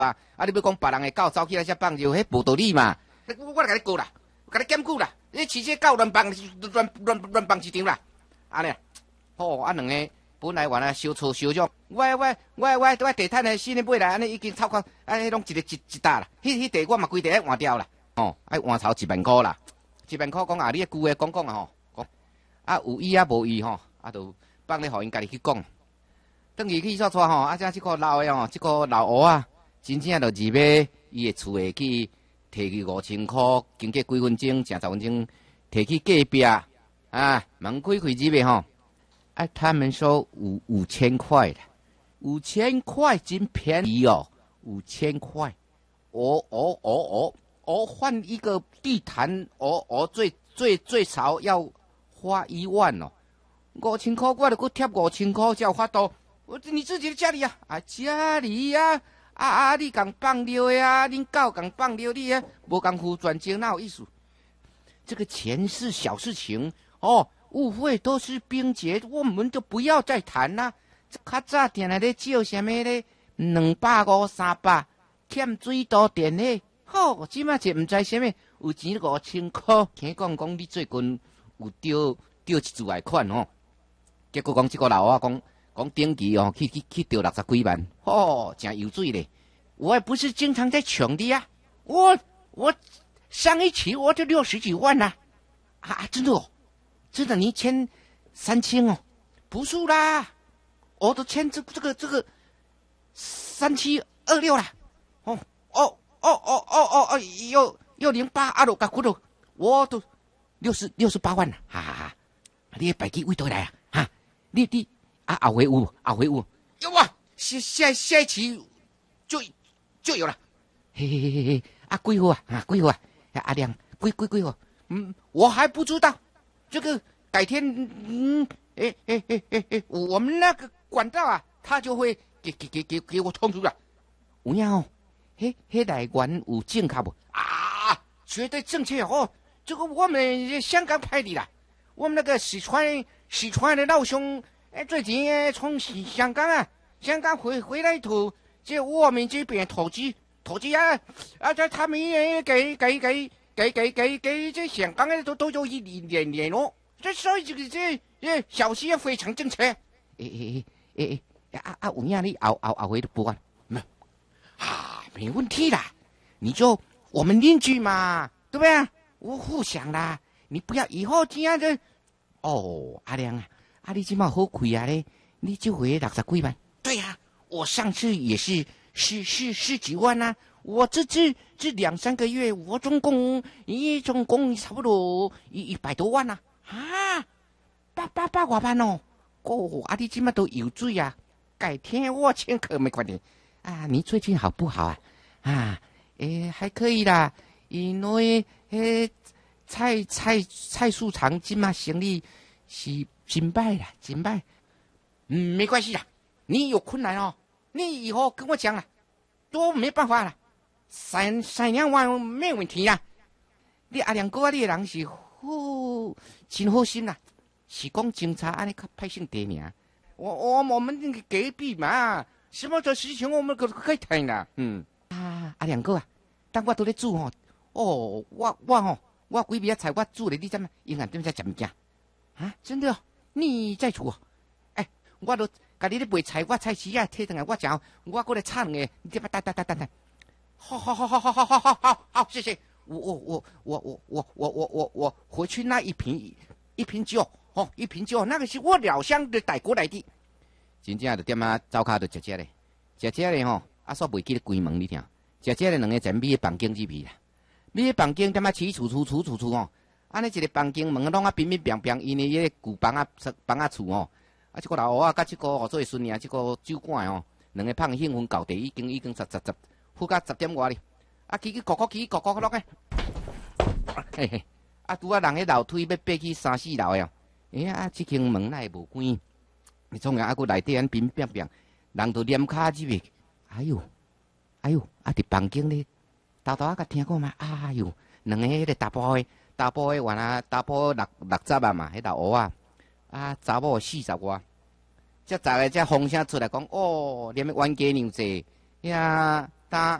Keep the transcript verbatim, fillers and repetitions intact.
啊！啊，你要讲别人的狗走起来才放尿，迄无道理嘛！我我来甲你告啦，甲你检举啦！你饲这狗乱放乱乱乱放一场啦！安尼，哦，啊两个本来原来小吵小嚷，我我我我我地毯的新的买来，安尼已经超过，啊，迄拢一个一一打啦，迄迄地我嘛规地爱换掉啦，哦，爱换头一万块啦，一万块讲啊，你句话讲讲啊吼，讲啊有意啊无意吼，啊就放咧互因家己去讲。等于去所带吼，啊，这即个老的吼，即个老乌啊，真正就入买伊的厝诶去，摕去五千箍，经过几分钟、成十分钟，摕去隔壁啊，门开开入买吼，啊，他们说五五千块的，五千块真便宜哦，五千块，哦哦哦哦哦，换一个地毯，哦哦，最最最少要花一万哦，五千块我就搁贴五千块才有法度。我你自己的家里呀、啊，啊家里呀、啊，啊啊你讲放尿呀，恁狗讲放尿你呀，无讲胡转经哪有意思？这个钱是小事情哦，误会都是冰结，我们就不要再谈啦。较早定来咧借什么咧？两百五、三百，欠水道电咧。好，即马就唔知什么有钱五千块。听讲讲你最近有钓钓一注外款哦，结果讲这个老啊讲。讲顶期哦，去去去钓六十几万，哦，真有水嘞！我也不是经常在穷的呀，我我上一期我就六十几万啦、啊，啊，真的哦，真的你签三千哦，不是啦，我都签这这个这个三七二六啦，哦哦哦哦哦哦哦，又又零八阿六加骨头，我都六十六十八万了，哈哈哈！你白鸡位倒来啊，哈，你你。啊，后回有，后回有，有啊！下下下一期就就有了，嘿嘿嘿嘿，啊，几号啊？啊，几号啊？阿亮，几几几号？嗯，我还不知道，这个改天，嗯，哎哎哎哎哎，我们那个管道啊，他就会给给给给给我通知了。有影哦，嘿，嘿来源有正确不？啊，绝对正确哦！这个我们香港派的啦，我们那个四川四川的老兄。哎，最近从香港啊，香港回回来头，这我们这边投资投资啊，啊，这他们也给给给给给给给这香港的都都有一年年哦，这所以这个这这消息也非常正确。哎哎哎哎啊啊！有影你后后后回的不完，没啊，没问题啦，你就我们邻居嘛，对不对？我互相啦，你不要以后这样的哦，阿亮啊。啊，你今嘛好亏啊嘞！你就回六十几万。对呀、啊，我上次也是十十十几万啊。我这这这两三个月，我总共一总共差不多一一百多万啊！啊，八八八外万哦！哦，啊，你今嘛都有罪啊！改天我请客没关系啊。你最近好不好啊？啊，诶，还可以啦。因为诶，菜菜菜市场今嘛生意是。真败了，真败。嗯，没关系啦，你有困难哦，你以后跟我讲了，都没办法了。三三两万没问题啦。你阿亮哥，你的人是好，真好心啦，是讲警察安尼较派性地名。我我我们那个隔壁嘛，什么的事情我们可可以谈啦。嗯啊，阿亮哥啊，当我都在煮哦，哦，我我哦，我几笔菜我煮的，你怎么银行点在食物件啊？真的哦。你在厝啊？哎、欸，我都甲你咧卖菜，我菜市啊摕上来，我讲，我过来炒两个，你这边等等等等等。好好好好好好好好好好，谢谢。我我我我我我我我我我回去那一瓶一瓶酒，哦，一瓶酒，那个是我老乡的带过来的。真正就点啊，走卡就食食咧，食食咧吼，啊煞袂记咧关门你听，食食咧两个真米的房间入去啦，米的房间点啊起厝厝厝厝厝哦。安尼一个房间门拢啊冰冰冰冰，因为迄个旧房啊房啊厝哦，啊即个老乌啊，甲即个合作的孙啊，即个酒馆哦，两个胖兴奋搞地已经已经十十十，呼到十点外哩，啊起起咕咕起起咕咕落个，嘿嘿，啊拄啊人迄楼梯要爬去三四楼呀，哎呀，即间门哪会无关？你创啊，啊个内底安冰冰冰，人都黏骹入去，哎呦，哎呦，啊伫房间咧，偷偷啊甲听讲嘛，哎呦，两个迄个大波的。查甫诶，原来查甫六六十啊嘛，迄老乌啊，啊查某四十外，才早个才风声出来讲，哦，连个冤家娘济呀， 他